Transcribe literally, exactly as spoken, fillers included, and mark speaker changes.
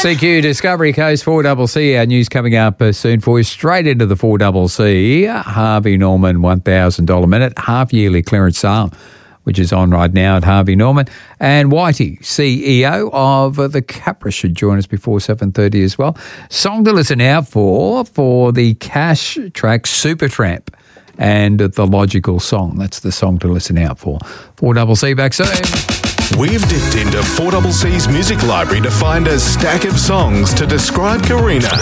Speaker 1: C Q Discovery Coast four C C. Our news coming up uh, soon for you. Straight into the four C C. Harvey Norman one thousand dollars minute half-yearly clearance sale, which is on right now at Harvey Norman. And Whitey, C E O of uh, the Capra, should join us before seven thirty as well. Song to listen out for, for the Cash track Supertramp and The Logical Song. That's the song to listen out for. four C C back soon.
Speaker 2: We've dipped into four C C's music library to find a stack of songs to describe Karina.